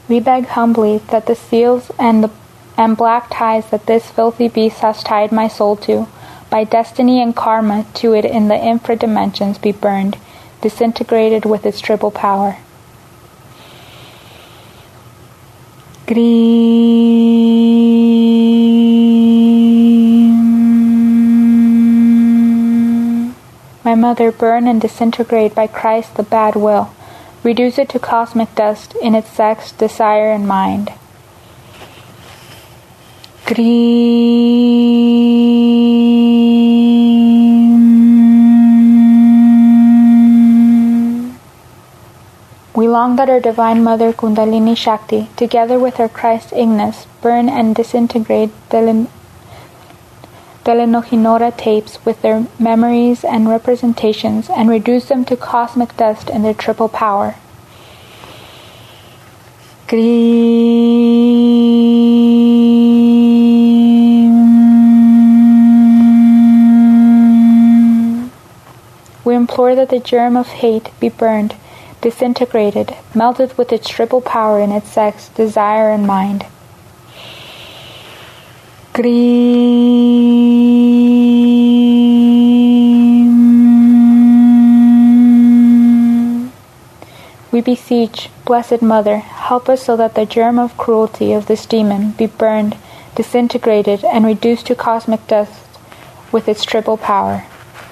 We beg humbly that the seals and black ties that this filthy beast has tied my soul to, by destiny and karma to it in the infra-dimensions, be burned, disintegrated with its triple power. Greem. My mother, burn and disintegrate by Christ the bad will. Reduce it to cosmic dust in its sex, desire, and mind. Greem. We long that our Divine Mother Kundalini Shakti, together with her Christ Ignis, burn and disintegrate Telenohinora tapes with their memories and representations and reduce them to cosmic dust in their triple power. We implore that the germ of hate be burned, disintegrated, melted with its triple power in its sex, desire, and mind. We beseech, Blessed Mother, help us so that the germ of cruelty of this demon be burned, disintegrated, and reduced to cosmic dust with its triple power.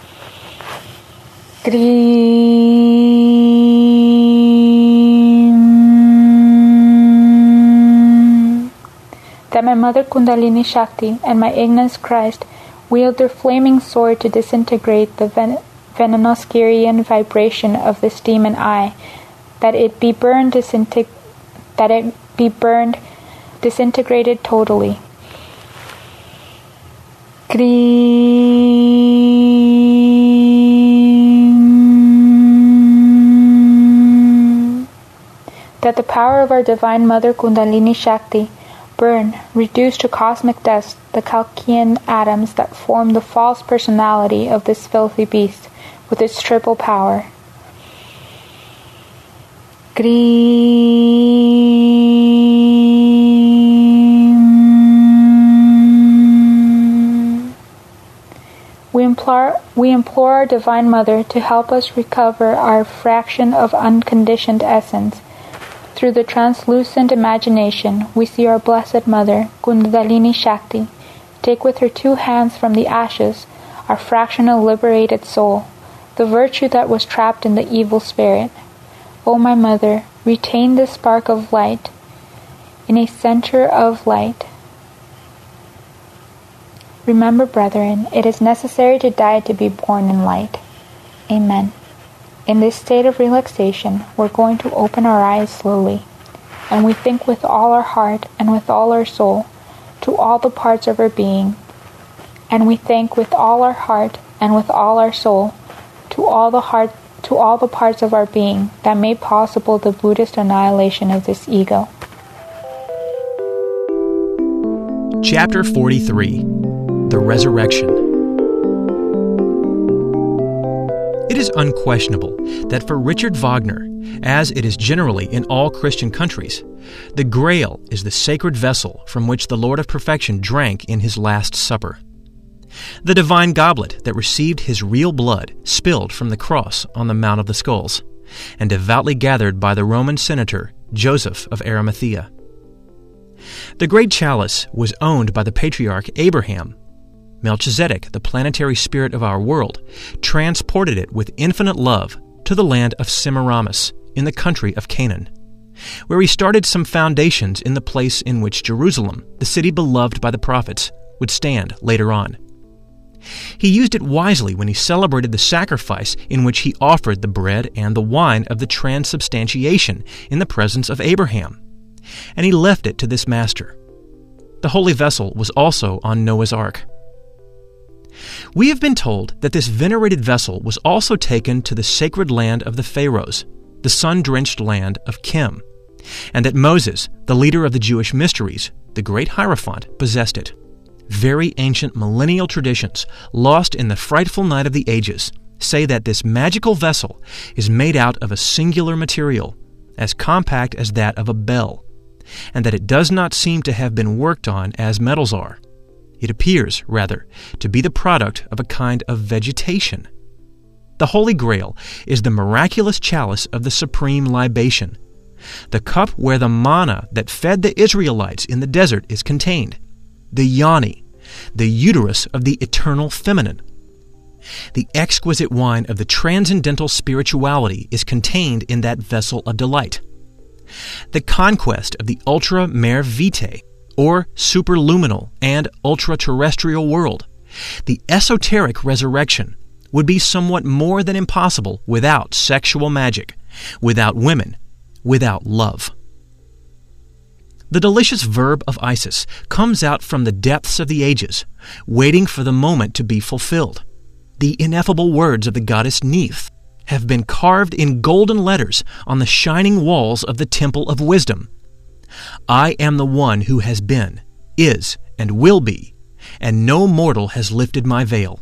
That my Mother Kundalini Shakti and my Ignis Christ wield their flaming sword to disintegrate the Venenoscirian vibration of this demon eye, that it be burned, disintegrated totally. That the power of our Divine Mother Kundalini Shakti burn, reduce to cosmic dust the Kalkian atoms that form the false personality of this filthy beast with its triple power. We implore our Divine Mother to help us recover our fraction of unconditioned essence. Through the translucent imagination, we see our Blessed Mother, Kundalini Shakti, take with her two hands from the ashes our fractional liberated soul, the virtue that was trapped in the evil spirit. O my Mother, retain this spark of light in a center of light. Remember, brethren, it is necessary to die to be born in light. Amen. In this state of relaxation, we're going to open our eyes slowly, and we think with all our heart and with all our soul to all the parts of our being, and we think with all our heart and with all our soul to all the parts of our being that made possible the Buddhist annihilation of this ego. Chapter 43. The Resurrection. It is unquestionable that for Richard Wagner, as it is generally in all Christian countries, the Grail is the sacred vessel from which the Lord of Perfection drank in his Last Supper. The divine goblet that received his real blood spilled from the cross on the Mount of the Skulls, and devoutly gathered by the Roman senator Joseph of Arimathea. The great chalice was owned by the patriarch Abraham. Melchizedek, the planetary spirit of our world, transported it with infinite love to the land of Semiramis in the country of Canaan, where he started some foundations in the place in which Jerusalem, the city beloved by the prophets, would stand later on. He used it wisely when he celebrated the sacrifice in which he offered the bread and the wine of the transubstantiation in the presence of Abraham, and he left it to this master. The holy vessel was also on Noah's Ark. We have been told that this venerated vessel was also taken to the sacred land of the Pharaohs, the sun-drenched land of Kim, and that Moses, the leader of the Jewish mysteries, the great Hierophant, possessed it. Very ancient millennial traditions, lost in the frightful night of the ages, say that this magical vessel is made out of a singular material, as compact as that of a bell, and that it does not seem to have been worked on as metals are. It appears, rather, to be the product of a kind of vegetation. The Holy Grail is the miraculous chalice of the supreme libation, the cup where the manna that fed the Israelites in the desert is contained, the yoni, the uterus of the eternal feminine. The exquisite wine of the transcendental spirituality is contained in that vessel of delight. The conquest of the ultra mare vitae, or superluminal and ultra-terrestrial world, the esoteric resurrection, would be somewhat more than impossible without sexual magic, without women, without love. The delicious verb of Isis comes out from the depths of the ages, waiting for the moment to be fulfilled. The ineffable words of the goddess Neith have been carved in golden letters on the shining walls of the Temple of Wisdom. I am the one who has been, is, and will be, and no mortal has lifted my veil.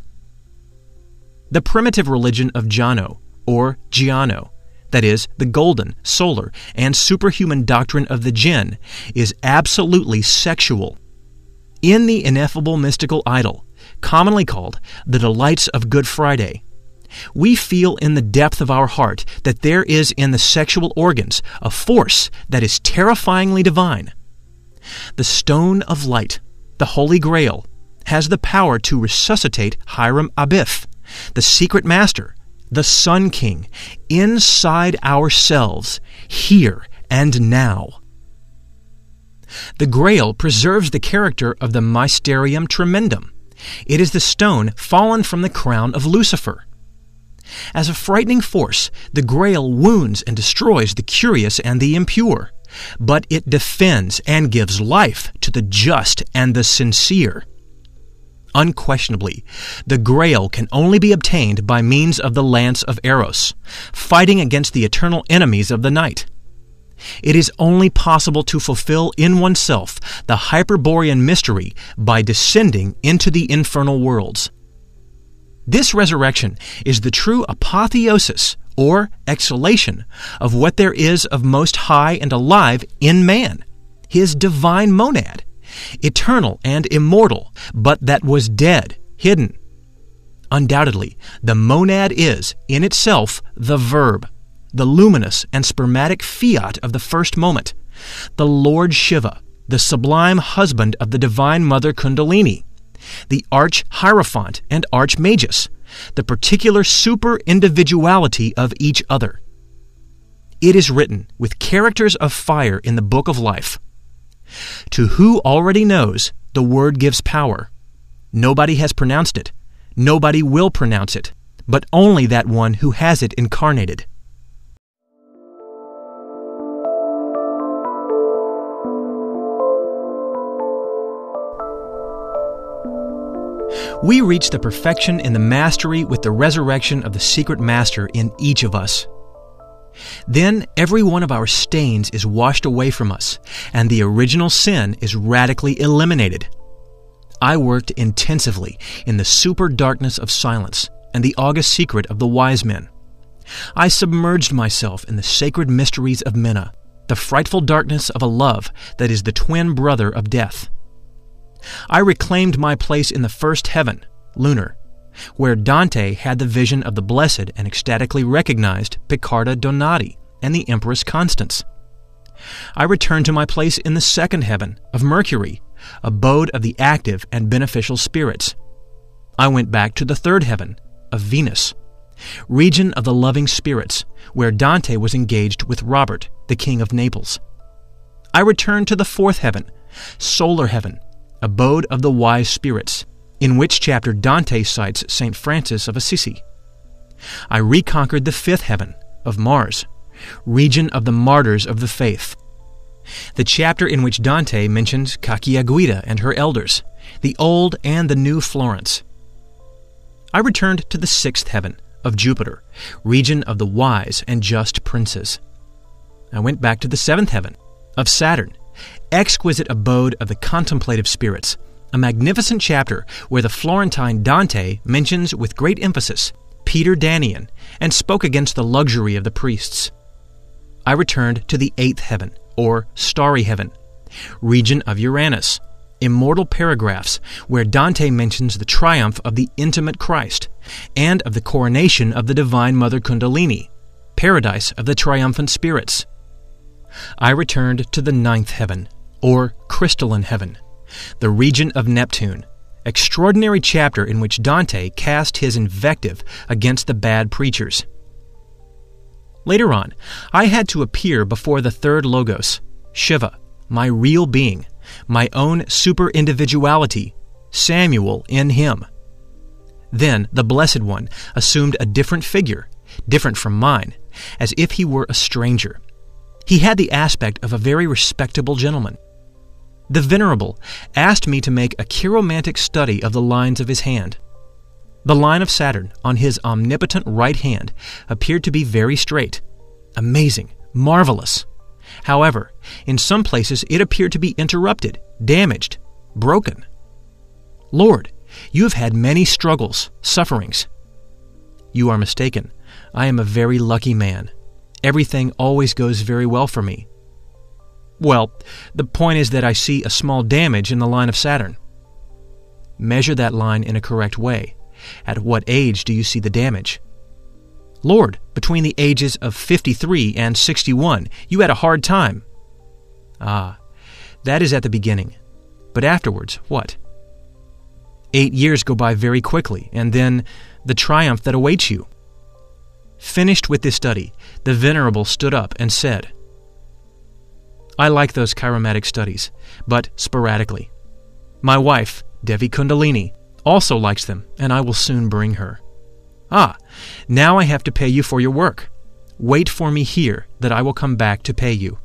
The primitive religion of Jano, or Giano, that is, the golden, solar, and superhuman doctrine of the Jinn, is absolutely sexual. In the ineffable mystical idol, commonly called the delights of Good Friday, we feel in the depth of our heart that there is in the sexual organs a force that is terrifyingly divine. The stone of light, the Holy Grail, has the power to resuscitate Hiram Abiff, the secret master, the Sun King, inside ourselves, here and now. The Grail preserves the character of the Mysterium Tremendum. It is the stone fallen from the crown of Lucifer. As a frightening force, the Grail wounds and destroys the curious and the impure, but it defends and gives life to the just and the sincere. Unquestionably, the Grail can only be obtained by means of the lance of Eros, fighting against the eternal enemies of the night. It is only possible to fulfill in oneself the Hyperborean mystery by descending into the infernal worlds. This resurrection is the true apotheosis, or exhalation, of what there is of most high and alive in man, his divine monad, eternal and immortal, but that was dead, hidden. Undoubtedly, the monad is, in itself, the verb, the luminous and spermatic fiat of the first moment, the Lord Shiva, the sublime husband of the Divine Mother Kundalini, the Arch-Hierophant and Archmagus, the particular super-individuality of each other. It is written with characters of fire in the book of life. To who already knows, the word gives power. Nobody has pronounced it. Nobody will pronounce it, but only that one who has it incarnated. We reach the perfection in the mastery with the resurrection of the secret master in each of us. Then every one of our stains is washed away from us, and the original sin is radically eliminated. I worked intensively in the super darkness of silence and the august secret of the wise men. I submerged myself in the sacred mysteries of Minna, the frightful darkness of a love that is the twin brother of death. I reclaimed my place in the first heaven, lunar, where Dante had the vision of the blessed and ecstatically recognized Piccarda Donati and the Empress Constance. I returned to my place in the second heaven of Mercury, abode of the active and beneficial spirits. I went back to the third heaven of Venus, region of the loving spirits, where Dante was engaged with Robert, the King of Naples. I returned to the fourth heaven, solar heaven, abode of the wise spirits, in which chapter Dante cites St. Francis of Assisi. I reconquered the fifth heaven of Mars, region of the martyrs of the faith, the chapter in which Dante mentions Cacciaguida and her elders, the old and the new Florence. I returned to the sixth heaven of Jupiter, region of the wise and just princes. I went back to the seventh heaven of Saturn, exquisite abode of the contemplative spirits, a magnificent chapter where the Florentine Dante mentions with great emphasis Peter Daniel and spoke against the luxury of the priests. I returned to the eighth heaven, or starry heaven, region of Uranus, immortal paragraphs where Dante mentions the triumph of the intimate Christ and of the coronation of the Divine Mother Kundalini, paradise of the triumphant spirits. I returned to the ninth heaven, or crystalline heaven, the region of Neptune, extraordinary chapter in which Dante cast his invective against the bad preachers. Later on, I had to appear before the third Logos, Shiva, my real being, my own super-individuality, Samuel in him. Then the Blessed One assumed a different figure, different from mine, as if he were a stranger. He had the aspect of a very respectable gentleman. The Venerable asked me to make a chiromantic study of the lines of his hand. The line of Saturn on his omnipotent right hand appeared to be very straight, amazing, marvelous. However, in some places it appeared to be interrupted, damaged, broken. Lord, you have had many struggles, sufferings. You are mistaken. I am a very lucky man. Everything always goes very well for me. Well, the point is that I see a small damage in the line of Saturn. Measure that line in a correct way. At what age do you see the damage? Lord, between the ages of 53 and 61, you had a hard time. Ah, that is at the beginning. But afterwards, what? 8 years go by very quickly, and then the triumph that awaits you. Finished with this study, the Venerable stood up and said, I like those chiromatic studies, but sporadically. My wife, Devi Kundalini, also likes them, and I will soon bring her. Ah, now I have to pay you for your work. Wait for me here, that I will come back to pay you.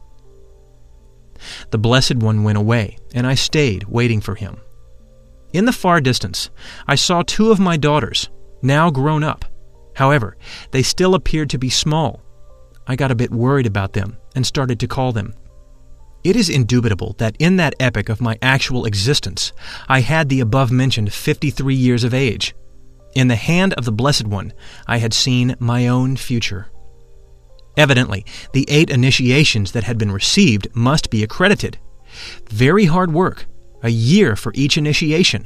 The Blessed One went away, and I stayed waiting for him. In the far distance, I saw 2 of my daughters, now grown up. However, they still appeared to be small. I got a bit worried about them and started to call them. It is indubitable that in that epoch of my actual existence, I had the above-mentioned 53 years of age. In the hand of the Blessed One, I had seen my own future. Evidently, the 8 initiations that had been received must be accredited. Very hard work, a year for each initiation.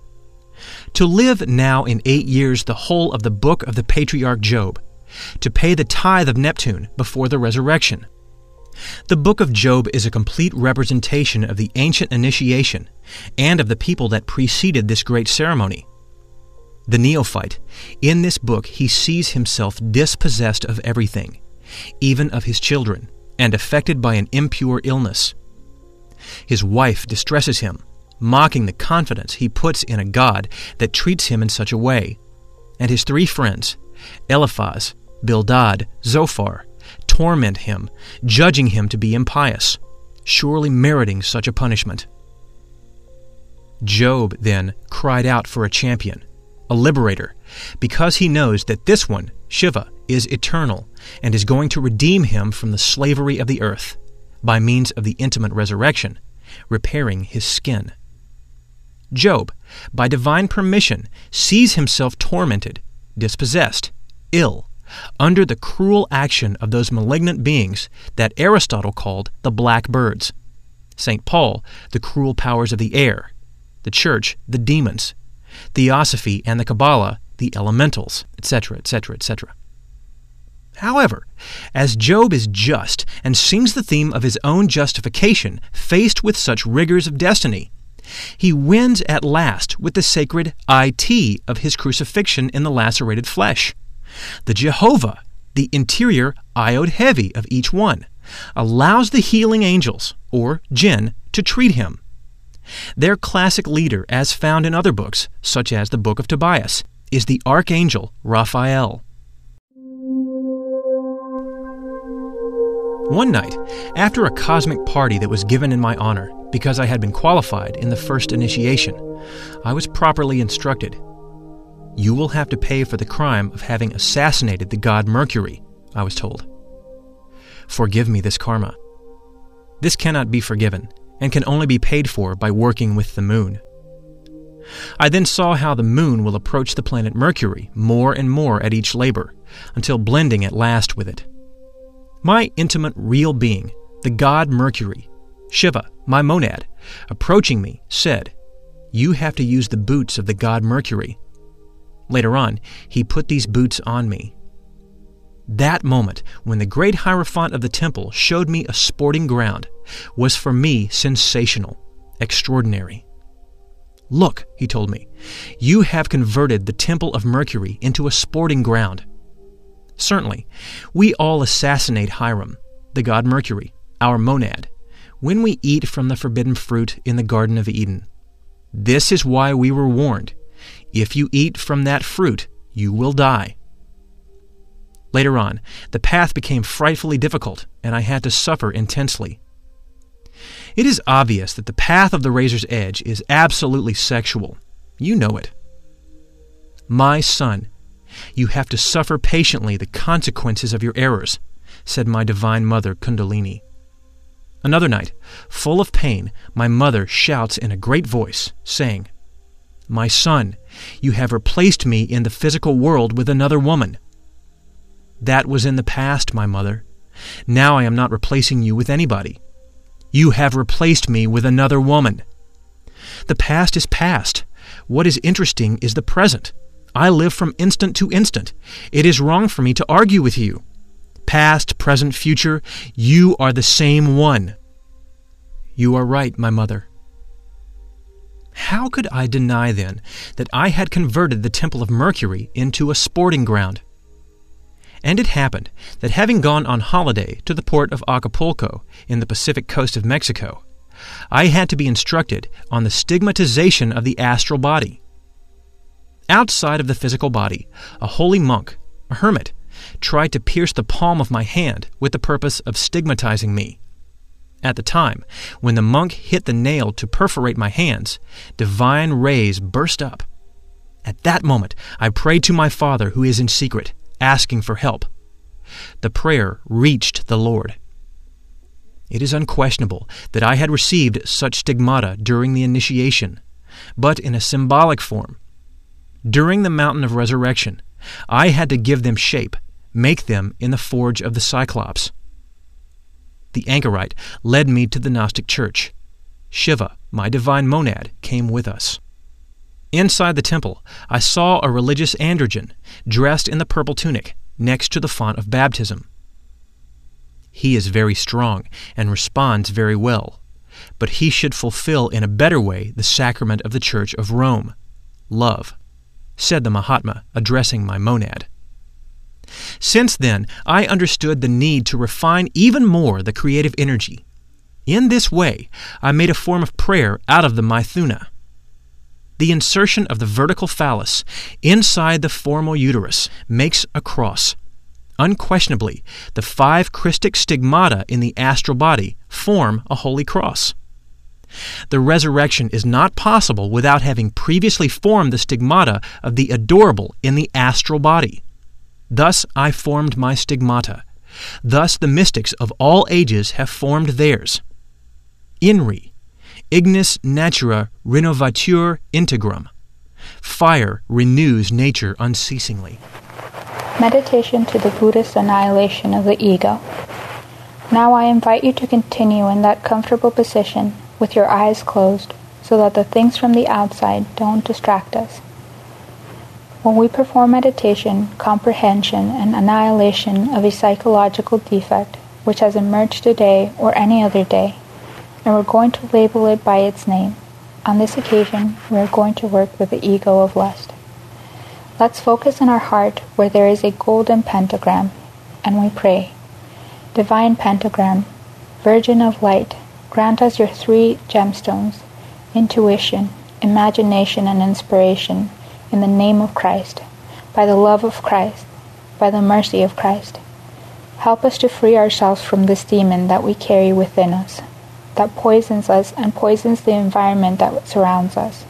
To live now in 8 years the whole of the book of the patriarch Job, to pay the tithe of Neptune before the resurrection. The book of Job is a complete representation of the ancient initiation and of the people that preceded this great ceremony. The neophyte, in this book he sees himself dispossessed of everything, even of his children, and affected by an impure illness. His wife distresses him, mocking the confidence he puts in a God that treats him in such a way, and his 3 friends, Eliphaz, Bildad, Zophar, torment him, judging him to be impious, surely meriting such a punishment. Job, then, cried out for a champion, a liberator, because he knows that this one, Shiva, is eternal and is going to redeem him from the slavery of the earth, by means of the intimate resurrection, repairing his skin. Job, by divine permission, sees himself tormented, dispossessed, ill, under the cruel action of those malignant beings that Aristotle called the black birds, St. Paul the cruel powers of the air, the Church the demons, Theosophy and the Kabbalah the elementals, etc., etc., etc. However, as Job is just and sings the theme of his own justification faced with such rigors of destiny, he wins at last with the sacred IT of his crucifixion in the lacerated flesh. The Jehovah, the interior iod heavy of each one, allows the healing angels, or jinn, to treat him. Their classic leader, as found in other books, such as the Book of Tobias, is the archangel Raphael. One night, after a cosmic party that was given in my honor, because I had been qualified in the first initiation, I was properly instructed. You will have to pay for the crime of having assassinated the god Mercury, I was told. Forgive me this karma. This cannot be forgiven, and can only be paid for by working with the moon. I then saw how the moon will approach the planet Mercury more and more at each labor, until blending at last with it. My intimate real being, the god Mercury, Shiva, my monad, approaching me, said, "You have to use the boots of the god Mercury." Later on, he put these boots on me. That moment, when the great Hierophant of the temple showed me a sporting ground, was for me sensational, extraordinary. "Look," he told me, "you have converted the temple of Mercury into a sporting ground." Certainly, we all assassinate Hiram, the god Mercury, our monad, when we eat from the forbidden fruit in the Garden of Eden. This is why we were warned. If you eat from that fruit, you will die. Later on, the path became frightfully difficult, and I had to suffer intensely. It is obvious that the path of the razor's edge is absolutely sexual. You know it. "My son, you have to suffer patiently the consequences of your errors," said my divine mother Kundalini. Another night, full of pain, my mother shouts in a great voice, saying, "My son, you have replaced me in the physical world with another woman." "That was in the past, my mother. Now I am not replacing you with anybody. You have replaced me with another woman." "The past is past. What is interesting is the present. I live from instant to instant. It is wrong for me to argue with you. Past, present, future, you are the same one." "You are right, my mother." How could I deny, then, that I had converted the temple of Mercury into a sporting ground? And it happened that, having gone on holiday to the port of Acapulco in the Pacific coast of Mexico, I had to be instructed on the stigmatization of the astral body. Outside of the physical body, a holy monk, a hermit, tried to pierce the palm of my hand with the purpose of stigmatizing me. At the time, when the monk hit the nail to perforate my hands, divine rays burst up. At that moment, I prayed to my Father who is in secret, asking for help. The prayer reached the Lord. It is unquestionable that I had received such stigmata during the initiation, but in a symbolic form. During the mountain of resurrection, I had to give them shape, make them in the forge of the Cyclops. The anchorite led me to the Gnostic church. Shiva, my divine monad, came with us. Inside the temple, I saw a religious androgen, dressed in the purple tunic, next to the font of baptism. He is very strong and responds very well, but he should fulfill in a better way the sacrament of the Church of Rome, love, said the Mahatma, addressing my monad. Since then, I understood the need to refine even more the creative energy. In this way, I made a form of prayer out of the Maithuna. The insertion of the vertical phallus inside the formal uterus makes a cross. Unquestionably, the 5 Christic stigmata in the astral body form a holy cross. The resurrection is not possible without having previously formed the stigmata of the adorable in the astral body. Thus I formed my stigmata. Thus the mystics of all ages have formed theirs. INRI, ignis natura renovatur integrum. Fire renews nature unceasingly. Meditation to the Buddhist annihilation of the ego. Now I invite you to continue in that comfortable position with your eyes closed so that the things from the outside don't distract us. When we perform meditation, comprehension, and annihilation of a psychological defect which has emerged today or any other day, and we're going to label it by its name. On this occasion, we are going to work with the ego of lust. Let's focus in our heart where there is a golden pentagram, and we pray, Divine Pentagram, Virgin of Light, grant us your 3 gemstones, intuition, imagination, and inspiration, in the name of Christ, by the love of Christ, by the mercy of Christ. Help us to free ourselves from this demon that we carry within us, that poisons us and poisons the environment that surrounds us.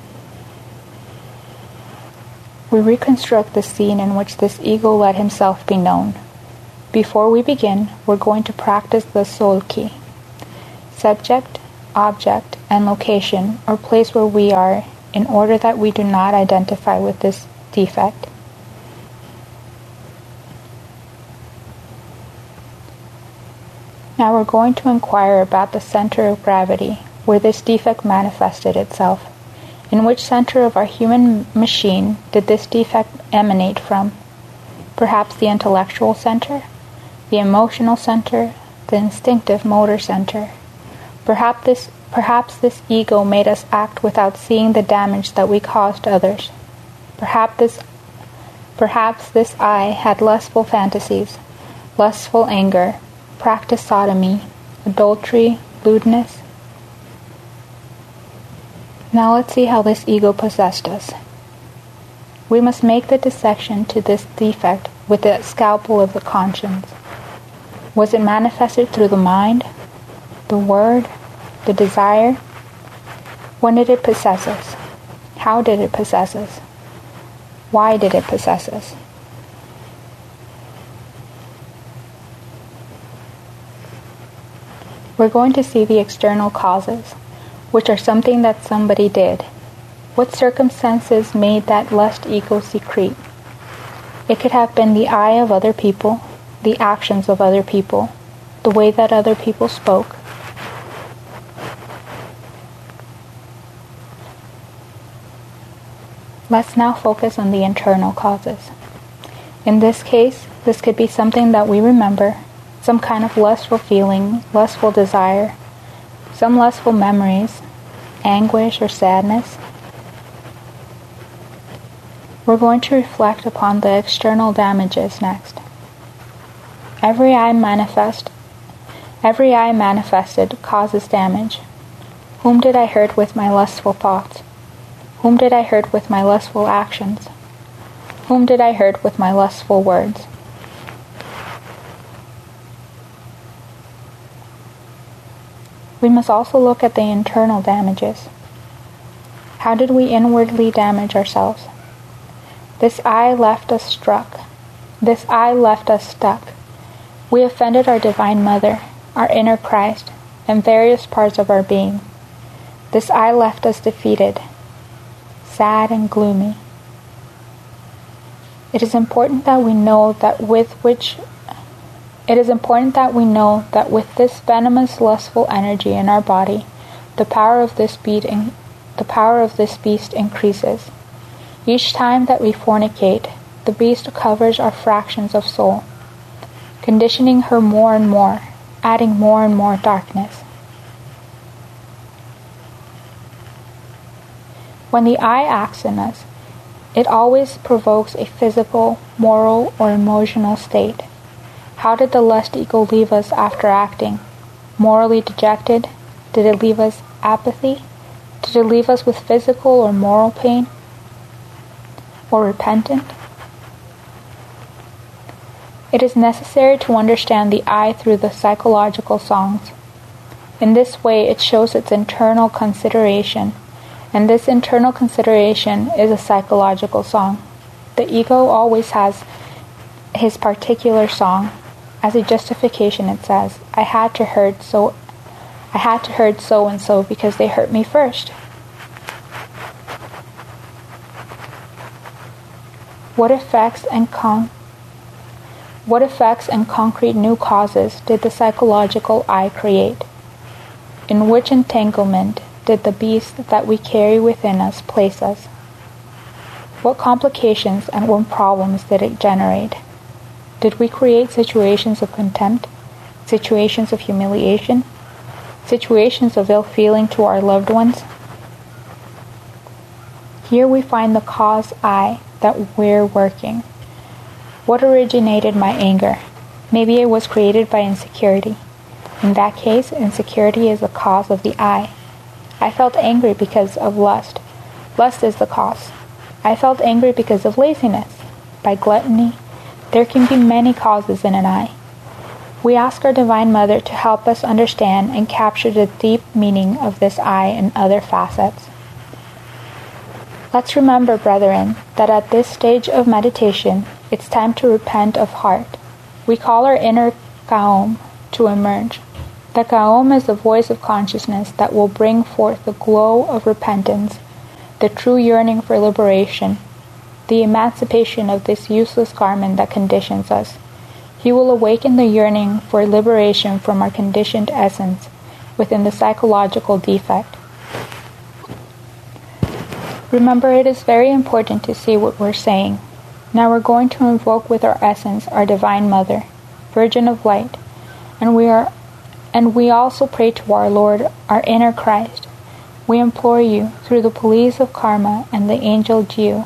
We reconstruct the scene in which this ego let himself be known. Before we begin, we're going to practice the soul key. Subject, object, and location, or place where we are, in order that we do not identify with this defect. Now we're going to inquire about the center of gravity, where this defect manifested itself. In which center of our human machine did this defect emanate from? Perhaps the intellectual center, the emotional center, the instinctive motor center. Perhaps this ego made us act without seeing the damage that we caused others. Perhaps this I had lustful fantasies, lustful anger, practiced sodomy, adultery, lewdness. Now let's see how this ego possessed us. We must make the dissection to this defect with the scalpel of the conscience. Was it manifested through the mind, the word, the desire? When did it possess us? How did it possess us? Why did it possess us? We're going to see the external causes, which are something that somebody did. What circumstances made that lust ego secrete? It could have been the eye of other people, the actions of other people, the way that other people spoke. Let's now focus on the internal causes. In this case, this could be something that we remember, some kind of lustful feeling, lustful desire, some lustful memories, anguish or sadness. We're going to reflect upon the external damages next. Every eye manifested causes damage. Whom did I hurt with my lustful thoughts? Whom did I hurt with my lustful actions? Whom did I hurt with my lustful words? We must also look at the internal damages. How did we inwardly damage ourselves? This eye left us struck. This eye left us stuck. We offended our Divine Mother, our inner Christ, and various parts of our being. This eye left us defeated, sad and gloomy. It is important that we know that with this venomous, lustful energy in our body, the power of this beast increases. Each time that we fornicate, the beast covers our fractions of soul, conditioning her more and more, adding more and more darkness. When the eye acts in us, it always provokes a physical, moral, or emotional state. How did the lust ego leave us after acting? Morally dejected? Did it leave us apathy? Did it leave us with physical or moral pain? Or repentant? It is necessary to understand the eye through the psychological songs. In this way, it shows its internal consideration, and this internal consideration is a psychological song. The ego always has his particular song. As a justification, it says, I had to hurt so and so because they hurt me first. What effects and concrete new causes did the psychological eye create? In which entanglement did the beast that we carry within us place us? What complications and what problems did it generate? Did we create situations of contempt, situations of humiliation, situations of ill feeling to our loved ones? Here we find the cause I that we're working. What originated my anger? Maybe it was created by insecurity. In that case, insecurity is the cause of the I. I felt angry because of lust. Lust is the cause. I felt angry because of laziness, by gluttony. There can be many causes in an I. We ask our Divine Mother to help us understand and capture the deep meaning of this I and other facets. Let's remember, brethren, that at this stage of meditation, it's time to repent of heart. We call our inner Kaom to emerge. The Kaom is the voice of consciousness that will bring forth the glow of repentance, the true yearning for liberation, the emancipation of this useless garment that conditions us. He will awaken the yearning for liberation from our conditioned essence within the psychological defect. Remember, it is very important to see what we're saying. Now we're going to invoke with our essence our Divine Mother, Virgin of Light, and we also pray to our Lord, our inner Christ. We implore you, through the police of karma and the angel Jiu.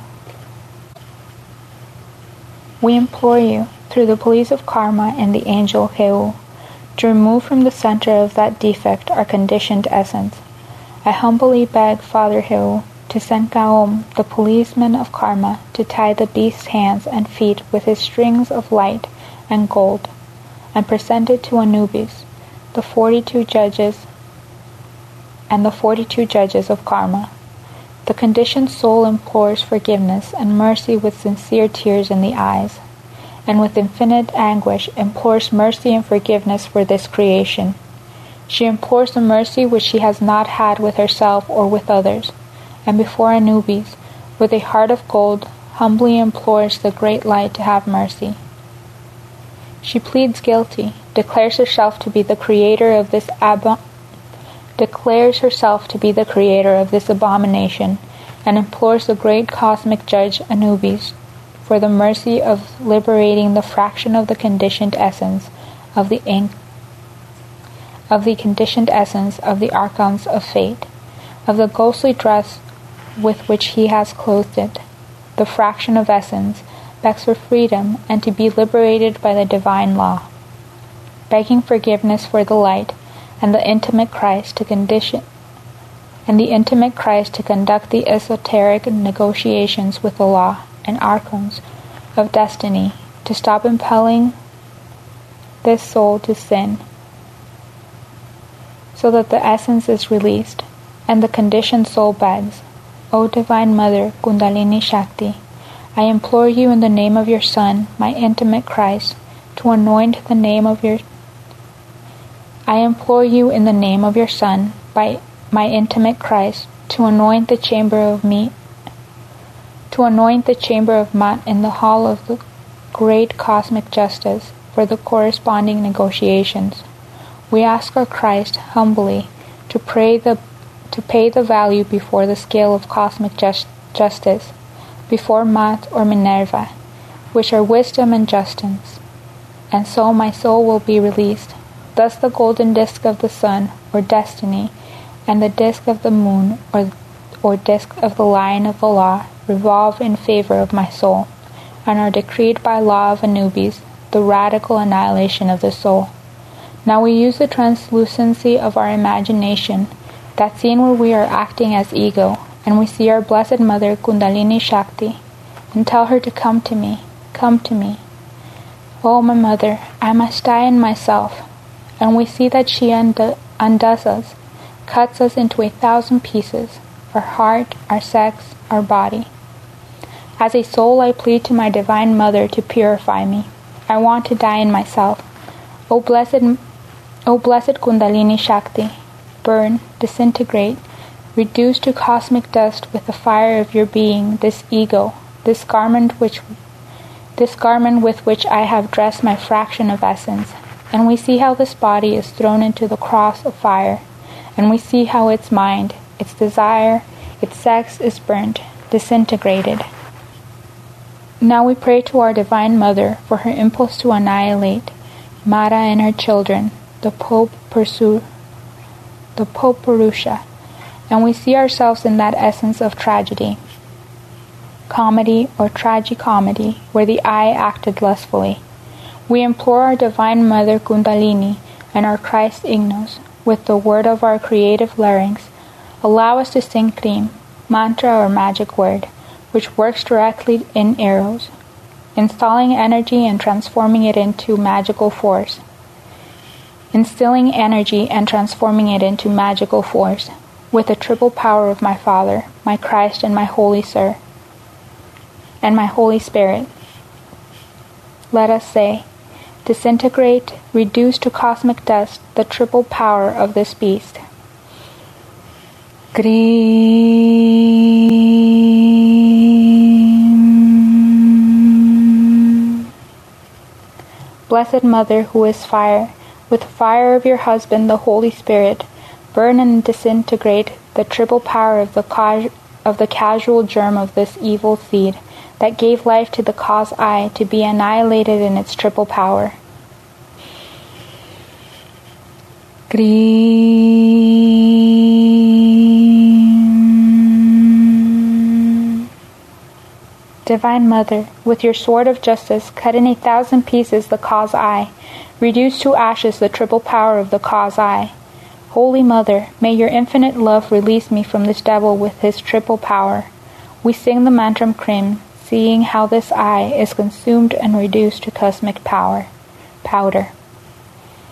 We implore you, through the police of karma and the angel Heu, to remove from the center of that defect our conditioned essence. I humbly beg Father Heu to send Gaom, the policeman of karma, to tie the beast's hands and feet with his strings of light and gold, and present it to Anubis, the 42 judges and the 42 judges of karma. The conditioned soul implores forgiveness and mercy with sincere tears in the eyes, and with infinite anguish implores mercy and forgiveness for this creation. She implores the mercy which she has not had with herself or with others, and before Anubis, with a heart of gold, humbly implores the great light to have mercy. She pleads guilty, declares herself to be the creator of this abomination, and implores the great cosmic judge Anubis for the mercy of liberating the fraction of the conditioned essence of the conditioned essence of the archons of fate, of the ghostly dress with which he has clothed it. The fraction of essence begs for freedom and to be liberated by the divine law, begging forgiveness for the light and the intimate Christ to conduct the esoteric negotiations with the law and archons of destiny to stop impelling this soul to sin, so that the essence is released, and the conditioned soul begs, O Divine Mother Kundalini Shakti, I implore you in the name of your Son, my intimate Christ, to anoint the name of your I implore you in the name of your Son, by my intimate Christ, to anoint the chamber of Mat in the hall of the great cosmic justice for the corresponding negotiations. We ask our Christ humbly to pay the value before the scale of cosmic justice, before Mat or Minerva, which are wisdom and justice, and so my soul will be released. Thus the golden disk of the sun, or destiny, and the disk of the moon, or disk of the lion of the law, revolve in favor of my soul, and are decreed by law of Anubis, the radical annihilation of the soul. Now we use the translucency of our imagination, that scene where we are acting as ego, and we see our Blessed Mother Kundalini Shakti, and tell her to come to me, come to me. Oh, my Mother, I must die in myself. And we see that she undoes us, cuts us into 1,000 pieces, our heart, our sex, our body. As a soul, I plead to my Divine Mother to purify me. I want to die in myself. O blessed Kundalini Shakti, burn, disintegrate, reduce to cosmic dust with the fire of your being this ego, this garment with which I have dressed my fraction of essence. And we see how this body is thrown into the cross of fire, and we see how its mind, its desire, its sex is burnt, disintegrated. Now we pray to our Divine Mother for her impulse to annihilate Mara and her children, the Pope Purusha, and we see ourselves in that essence of tragedy, comedy or tragicomedy, where the I acted lustfully. We implore our Divine Mother Kundalini and our Christ Ignos, with the word of our creative larynx, allow us to sing Krim, mantra or magic word, which works directly in eros, installing energy and transforming it into magical force. Instilling energy and transforming it into magical force, with the triple power of my Father, my Christ, and my Holy Sir, and my Holy Spirit. Let us say, disintegrate, reduce to cosmic dust the triple power of this beast. Grim. Blessed Mother, who is fire, with the fire of your husband, the Holy Spirit, burn and disintegrate the triple power of the casual germ of this evil seed that gave life to the cause I, to be annihilated in its triple power. Divine Mother, with your sword of justice, cut in 1,000 pieces the cause I, reduce to ashes the triple power of the cause I. Holy Mother, may your infinite love release me from this devil with his triple power. We sing the Mantram Krim, seeing how this I is consumed and reduced to cosmic powder.